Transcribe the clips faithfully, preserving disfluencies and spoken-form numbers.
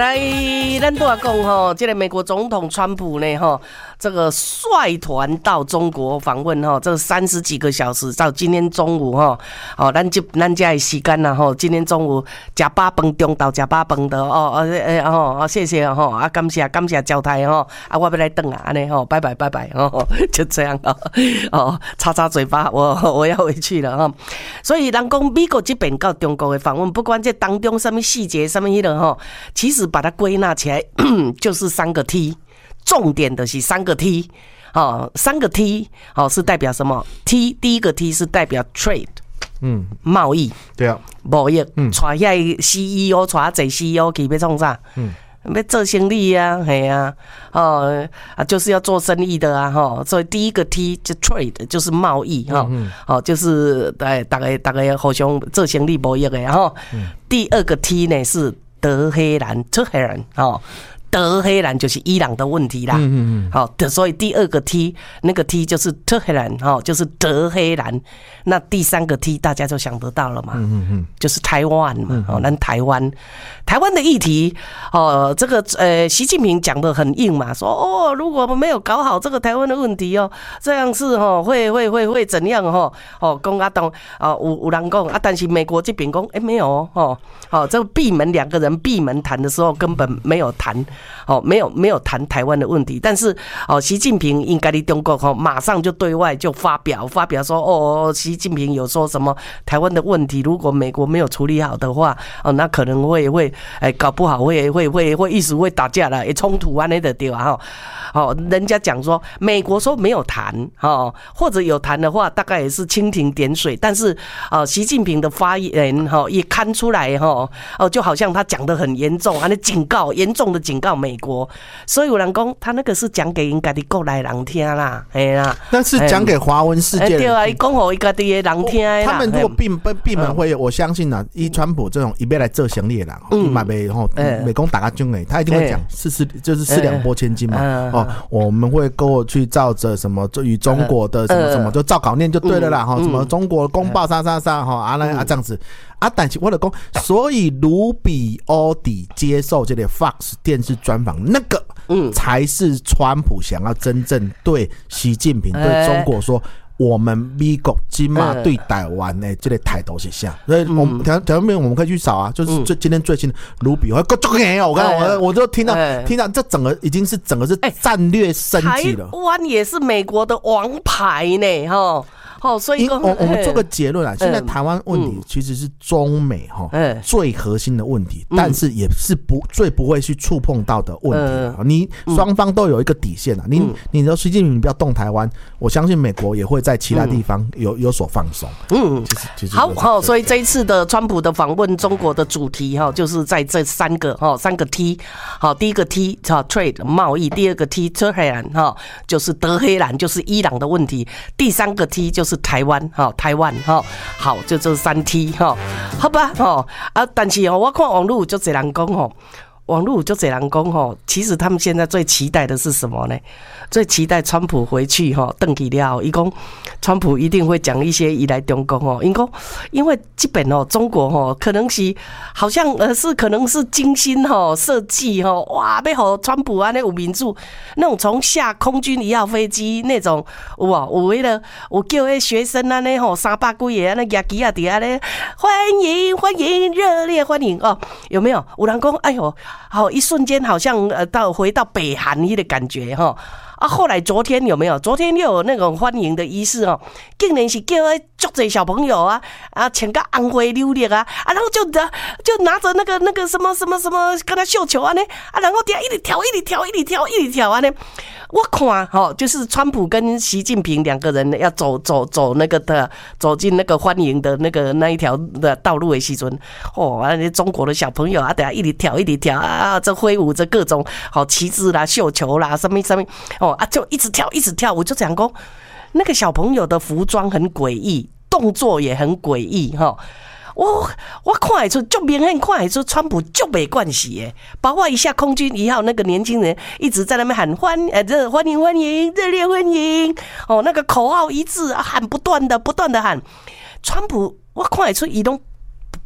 来，咱都要讲吼，这个美国总统川普呢，吼，这个率团到中国访问吼，这三十几个小时，到今天中午吼，哦，咱这咱家的时间呐吼，今天中午吃饱饭，中昼吃饱饭的哦，呃呃哦，谢谢吼，啊，感谢感谢交代吼，啊，我要来等啊，安尼吼，拜拜拜拜哦，就这样哦，哦，擦擦嘴巴，我我要回去了哈。所以人讲美国这边到中国的访问，不管这当中什么细节，什么迄个吼，其实把它归纳起来就是三个 T， 重点的是三个 T， 哦，三个 T， 哦是代表什么 ？T 第一个 T 是代表 trade， 嗯，贸易， 对啊， 贸易，嗯，带遐 C E O， 带侪 C E O 去要创啥？嗯。要做生意啊，嘿啊，哦啊，就是要做生意的啊，哈，所以第一个 T 就 trade 就是贸易哈，哦，就是哎，大概大概互相做生意贸易的哈。第二个 T 呢是德黑兰，德黑兰哦。德黑兰就是伊朗的问题啦，嗯嗯嗯，好，所以第二个 T 那个 T 就是德黑兰，哈，就是德黑兰。那第三个 T 大家就想得到了嘛，嗯嗯，就是台湾嘛，哦，那台湾，台湾的议题，哦，这个呃，习近平讲得很硬嘛，说哦，如果我们没有搞好这个台湾的问题哦，这样是哈，会会会会怎样哈？哦，讲阿东啊，有有人讲啊，但是美国这边讲，哎，没有哦，哦，这个闭门两个人闭门谈的时候根本没有谈。哦，没有没有谈台湾的问题，但是哦，习近平应该在中国哈，马上就对外就发表发表说，哦，习近平有说什么台湾的问题，如果美国没有处理好的话，哦，那可能会会哎，搞不好会会会会一时会打架了，会冲突啊，那的对吧？哈，哦，人家讲说美国说没有谈，哦，或者有谈的话，大概也是蜻蜓点水，但是哦，习近平的发言哈也看出来哈，哦，就好像他讲得很严重，啊，那警告严重的警告美国。所以有人讲他那个是讲给人家的过来人听啦，哎啦， 那是讲给华文世界人。 对啊，伊讲给人家的人听啦。 他们如果闭闭门会议，我相信啊，以川普这种一边来做生意的人，伊嘛袂吼，美工打个军诶，他一定会讲四四就是四两拨千斤嘛。哦，我们会过去照着什么与中国的什么什么，就照稿念就对了啦。哈，什么中国公报啥啥啥哈啊那啊这样子。啊，但是我的讲，所以卢比欧底接受这个 Fox 电视专访，那个才是川普想要真正对习近平、对中国说，我们美国今嘛对台湾的这个态度是啥？所以我们条条面我们可以去找啊，就是最今天最新的卢比欧，我刚我我就听到听到这整个已经是整个是战略升级了。 台湾也是美国的王牌呢，哈。哦，所以我我们做个结论啊，现在台湾问题其实是中美哈最核心的问题，但是也是不最不会去触碰到的问题。你双方都有一个底线啊，你你说习近平不要动台湾，我相信美国也会在其他地方有有所放松。嗯， 好好，所以这一次的川普的访问中国的主题哈，就是在这三个哈三个 T， 好，第一个 T 哈 trade 贸易，第二个 T 德黑兰哈就是德黑兰就是伊朗的问题，第三个 T 就是。是台湾哈，台湾哈，好，就这三 T 哈，好吧哈啊，但是哦，我看网络就这人讲吼，网络就这人讲吼，其实他们现在最期待的是什么呢？最期待川普回去哈，登去了，伊讲川普一定会讲一些伊来中国哦，因讲因为基本哦，中国哦，可能是好像呃是可能是精心哈设计哈，哇，要和川普啊那有民主那种从下空军一号飞机那种哇，有为了我叫那学生啊那吼三百几个啊那亚基亚底下咧欢迎欢迎热烈欢迎哦，有没有？有人讲哎呦，好一瞬间好像呃到回到北韩一的感觉哈。啊，后来昨天有没有？昨天又有那种欢迎的仪式哦，竟然是叫那足多小朋友啊啊，穿个红花柳绿啊啊，然后就拿就拿着那个那个什么什么什么跟他绣球啊呢啊，然后底下一直跳一直跳一直跳一直跳啊呢。我看哈，就是川普跟习近平两个人要走走走那个的走进那个欢迎的那个那一条的道路的时阵，哦，啊，中国的小朋友啊，等下一直跳一直跳啊，这挥舞着各种好旗帜啦、绣球啦，什么什么哦啊，就一直跳一直跳。我就讲过，那个小朋友的服装很诡异，动作也很诡异哈。我我看得出，就明显看得出，川普就没关系耶。包括一下空军一号那个年轻人一直在那边喊欢呃这欢迎欢迎热烈欢迎哦，那个口号一致喊不断的不断的喊，川普我看得出移动。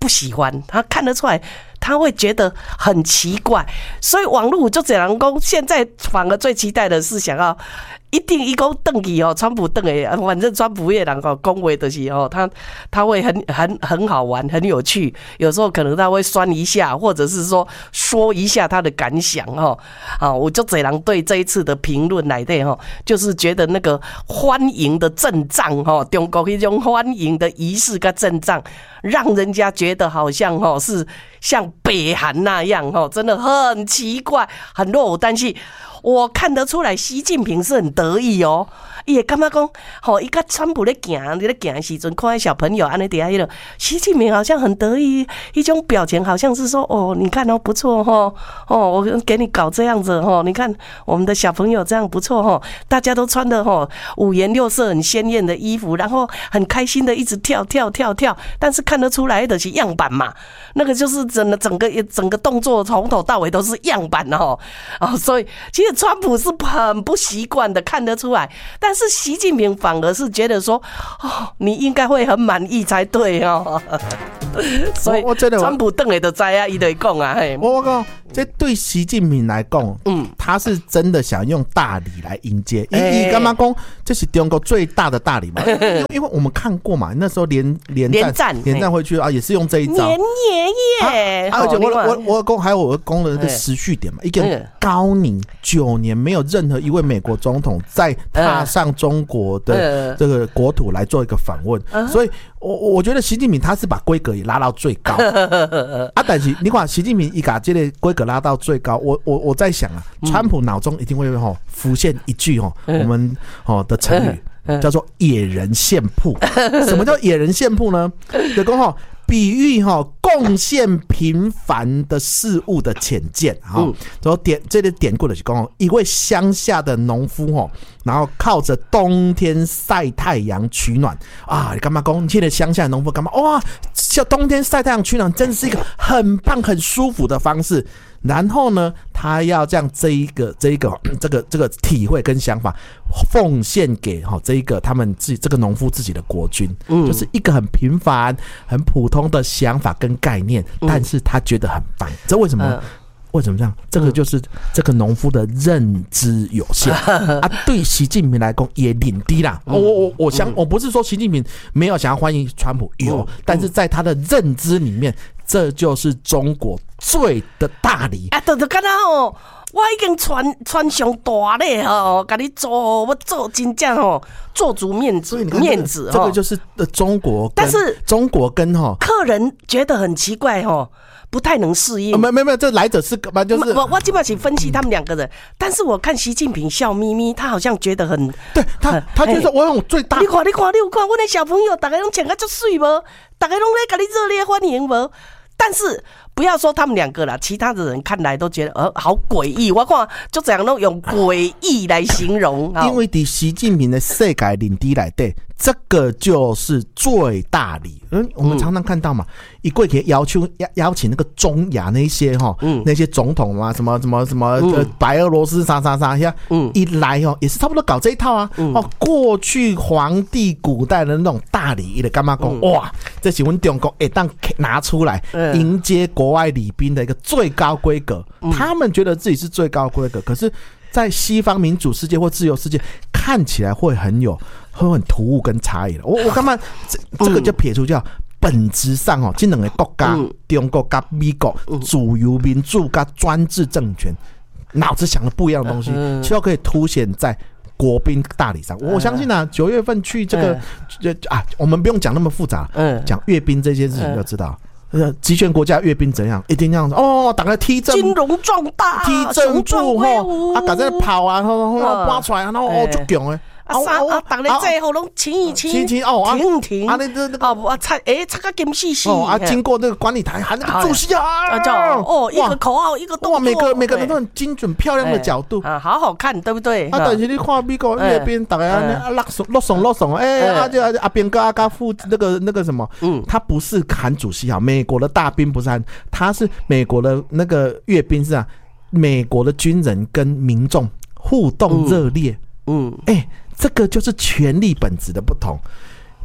不喜欢，他看得出来，他会觉得很奇怪。所以网络就这样讲，现在反而最期待的是想要。一定一讲邓去哦，川普邓诶，反正川普也人讲恭维的是哦，他他会很很很好玩，很有趣。有时候可能他会酸一下，或者是说说一下他的感想哦。啊，我就这人对这一次的评论来的哈，就是觉得那个欢迎的阵仗哈，中国一种欢迎的仪式跟阵仗，让人家觉得好像哈是像北韩那样哈，真的很奇怪，很落伍，但是。我看得出来，习近平是很得意哦。伊会感觉讲，吼，伊甲川普咧行，咧行的时阵，看小朋友安尼底下迄个，习近平好像很得意，一种表情好像是说，哦，你看哦，不错哈，哦，我给你搞这样子哈，你看我们的小朋友这样不错哈，大家都穿的哈五颜六色、很鲜艳的衣服，然后很开心的一直跳跳跳跳，但是看得出来的是样板嘛，那个就是整个整个整个动作从头到尾都是样板哦，哦，所以其实川普是很不习惯的，看得出来，但。但是习近平反而是觉得说，哦，你应该会很满意才对哦。所以，川普邓来的知啊，伊就讲啊，嘿， 我我讲，这对习近平来讲，嗯，他是真的想用大礼来迎接。伊伊干嘛讲？这是中国最大的大礼嘛？因为因为我们看过嘛，那时候连连战连战回去啊，也是用这一招。 年爷爷， 而且我我我讲还有我讲的那个时序点嘛，一个高龄九年没有任何一位美国总统在踏上中国的这个国土来做一个访问，所以我我觉得习近平他是把规格也拉到最高啊。但是你看习近平一把这个规格拉到最高，我我我在想啊，川普脑中一定会吼浮现一句吼我们吼的成语叫做野人献曝。什么叫野人献曝呢？就讲吼。比喻哈贡献平凡的事物的浅见哈，然后典这个典故的是讲一位乡下的农夫哈，然后靠着冬天晒太阳取暖啊，你干嘛讲？现在乡下的农夫干嘛？哇，像冬天晒太阳取暖，真的是一个很棒、很舒服的方式。然后呢，他要将这一个、这一个、这个、这个体会跟想法奉献给哈这一个他们自己这个农夫自己的国军，嗯，就是一个很平凡、很普通的想法跟概念，但是他觉得很棒。这为什么？为什么这样？这个就是这个农夫的认知有限啊。对习近平来讲也领低啦。我我我想，我不是说习近平没有想要欢迎川普，有，但是在他的认知里面。这就是中国最的大礼啊！就就敢若吼，我已经穿穿上大咧吼，甲你做我做真正吼做足面子面子。 这个就是中国，但是中国跟吼客人觉得很奇怪吼。不太能适应， 没没没，这来者是干嘛？就是我我基本上分析他们两个人，但是我看习近平笑眯眯，他好像觉得很对他，他就是我用最大。 你看，你看，你有看，我的小朋友，大家拢穿得足水无，大家拢在给你热烈欢迎无。但是不要说他们两个啦，其他的人看来都觉得呃好诡异。我看就这样都用诡异来形容， 因为在习近平的世界领地来对，这个就是最大礼。嗯，我们常常看到嘛，一过去要求邀请那个中亚那些哈，嗯，那些总统嘛，什么什么什么、嗯、白俄罗斯啥啥啥呀，嗯，一来哦也是差不多搞这一套啊。嗯、哦，过去皇帝古代的那种大礼，的干嘛讲、嗯、哇，这是我们中国一旦拿出来。迎接国外礼宾的一个最高规格，嗯、他们觉得自己是最高规格，可是，在西方民主世界或自由世界，看起来会很有会很突兀跟差异的。我我干嘛这这个就撇除掉，本质上哦，这两个国家，嗯、中国跟美国，自由民主跟专制政权，脑子想的不一样的东西，嗯、就可以凸显在。国宾大礼上，我相信啊，九月份去这个，嗯、啊，我们不用讲那么复杂，嗯，讲阅兵这件事情就知道。呃，集权国家阅兵怎样？一定这样子哦，大家踢正， 军容壮大， 踢正步吼，啊，赶在跑啊，然后拔出来，然后哦，就强诶。 啊三啊，大家最后拢亲一亲， 亲亲哦， 停停啊，那那那个啊，擦诶，擦个金细细哦啊，经过那个管理台喊那个主席啊， 叫哦，一个口号，一个动作， 哇，每个每个人都很精准漂亮的角度啊，好好看，对不对？ 啊，但是你看美国阅兵，大家啊拉怂落怂落怂，哎，啊就阿边哥阿哥副那个那个什么，嗯，他不是喊主席啊，美国的大兵不是喊，他是美国的那个阅兵是啊，美国的军人跟民众互动热烈，嗯，哎。这个就是权力本质的不同。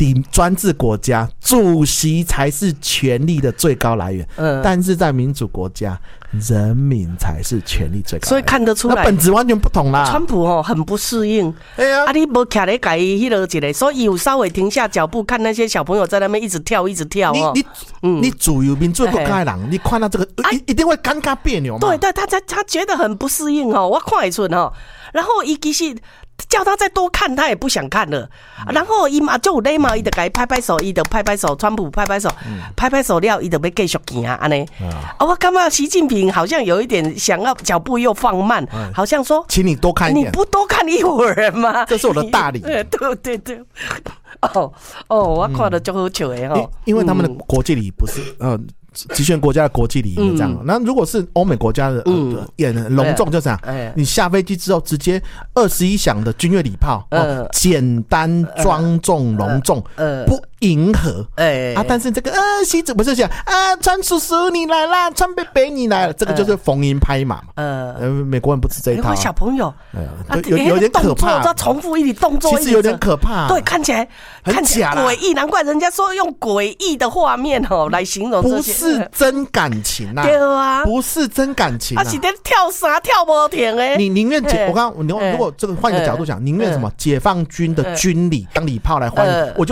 底专制国家，主席才是权力的最高来源。嗯，但是在民主国家，人民才是权力最高来源。 所以看得出来， 那本质完全不同啦。 川普哦很不适应，哎呀，啊你无徛咧改迄落一个，所以有稍微停下脚步，看那些小朋友在那边一直跳一直跳哦。 你你、嗯、你主流民主国家的人，你看到这个、啊、一一定会尴尬别扭嘛。 对对，他他他觉得很不适应哦，我看得出哦。然后伊其实叫他再多看，他也不想看了。嗯、然后伊嘛就有礼貌，伊就给拍拍手，伊就拍拍手，川普拍拍手，嗯、拍拍手了，伊就要继续行啊，安尼。啊，我感觉习近平好像有一点想要脚步又放慢，嗯、好像说， 请你多看一点， 你不多看一会儿吗？ 这是我的大礼。 对对对。哦哦，我看的就好笑的哈， 因为他们的国际礼不是呃。集权国家的国际礼仪这样，那、嗯、如果是欧美国家的，嗯，也很隆重，就这样。哎、你下飞机之后，直接二十一响的军乐礼炮，呃、哦，简单、庄重、隆重，呃，不迎合，哎、啊，但是这个呃，习主不是讲啊，川叔叔你来啦，川贝贝你来了，这个就是逢迎拍马嘛。呃，美国人不吃这一套、啊。 小朋友， 呃、有有点可怕， 他重复一点动作， 其实有点可怕。 对，看起来很假啦， 诡异，难怪人家说用诡异的画面哦来形容这些。 不是真感情呐、啊， 对啊， 不是真感情、啊， 他是在跳啥跳不停哎。 你宁愿解，我刚刚如果这个换一个角度讲，宁愿什么？解放军的军礼当礼炮来欢迎，我就。